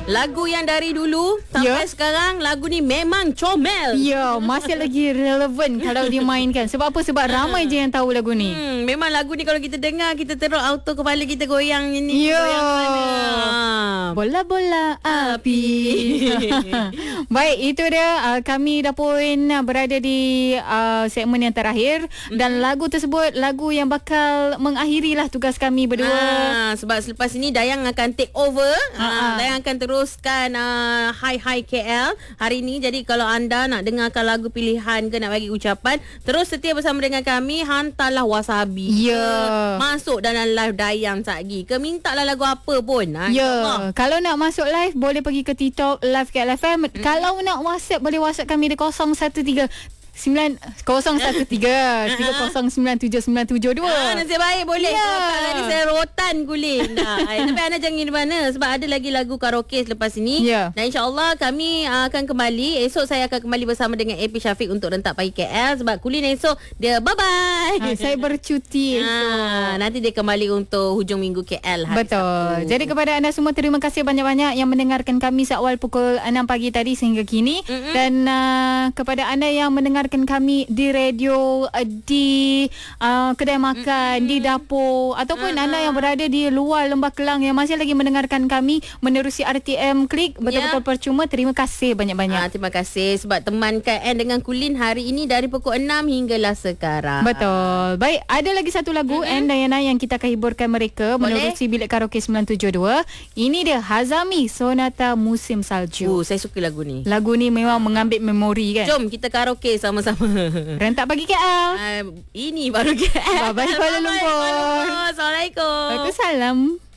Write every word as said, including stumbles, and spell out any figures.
Lagu yang dari dulu sampai Ya. sekarang, lagu ni memang comel. Ya, masih lagi relevan kalau dimainkan. Sebab apa? Sebab ramai je yang tahu lagu ni. Hmm, memang lagu ni kalau kita dengar, kita terus auto kepala kita goyang ini. Ya. Goyang sana. Bola-bola api. Baik, itu dia uh, kami dah pun uh, berada di uh, segmen yang terakhir. Dan lagu tersebut lagu yang bakal mengakhirilah tugas kami berdua. Ah, sebab selepas ini Dayang akan take over. Ah, Ah. Dayang akan teruskan uh, Hi Hi K L hari ni. Jadi kalau anda nak dengarkan lagu pilihan ke nak bagi ucapan, terus setia bersama dengan kami. Hantarlah wasabi. Ya. Masuk dalam live Dayang satgi ke, mintalah lagu apa pun. Ah, Ya, insyaAllah. kalau nak masuk live boleh pergi ke TikTok Live K L F M. Mm-hmm. Kalau nak WhatsApp boleh WhatsApp kami di kosong satu tiga sembilan kosong satu tiga tiga kosong sembilan tujuh sembilan tujuh dua. Ah, nasib baik boleh. Ya. Yeah. Tadi saya rotan kulit. Nah, tapi anda jangan di mana sebab ada lagi lagu karaoke selepas ini. Ya. Dan insya-Allah kami uh, akan kembali. Esok saya akan kembali bersama dengan A P Syafiq untuk rentak pagi K L sebab Kulin esok dia bye-bye. Ha, saya bercuti. Ah, nanti dia kembali untuk hujung minggu K L hari Betul. Sabtu. Jadi kepada anda semua, terima kasih banyak-banyak yang mendengarkan kami seawal pukul enam pagi tadi sehingga kini. Mm-mm. Dan uh, kepada anda yang mendengarkan kami di radio, uh, di uh, kedai makan, Mm-mm. di dapur, ataupun uh-huh. anda yang berada di luar Lembah Kelang yang masih lagi mendengarkan kami menerusi R T M Klik, betul-betul yeah. percuma. Terima kasih banyak-banyak. Ah, terima kasih sebab temankan Anne dengan Kulin hari ini dari pukul enam hinggalah sekarang. Betul. Baik, ada lagi satu lagu mm-hmm. Anne dan Yana yang kita akan hiburkan mereka. Boleh? Menerusi Bilik Karaoke sembilan tujuh dua. Ini dia Hazami, Sonata Musim Salju. Oh, saya suka lagu ni. Lagu ni memang mengambil memori kan. Jom kita karaoke sama-sama. Rentak pagi K L. Uh, ini baru K L. Bye-bye Kuala Lumpur. Assalamualaikum. Waalaikumsalam.